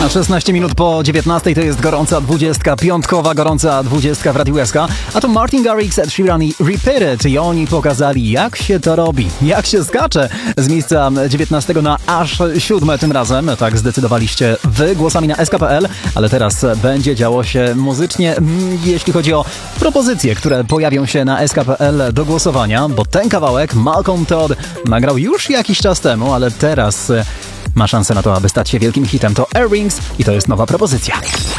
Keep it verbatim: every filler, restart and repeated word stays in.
szesnaście minut po dziewiętnastej to jest gorąca dwudziestka, piątkowa gorąca dwudziestka w Radiu S K. A to Martin Garrix, Ed Sheeran i Repeat It. I oni pokazali, jak się to robi, jak się skacze z miejsca dziewiętnastego na aż siódme tym razem. Tak zdecydowaliście wy głosami na S K kropka P L, ale teraz będzie działo się muzycznie, jeśli chodzi o propozycje, które pojawią się na S K kropka P L do głosowania, bo ten kawałek Malcolm Todd nagrał już jakiś czas temu, ale teraz ma szansę na to, aby stać się wielkim hitem. To Airrings i to jest nowa propozycja.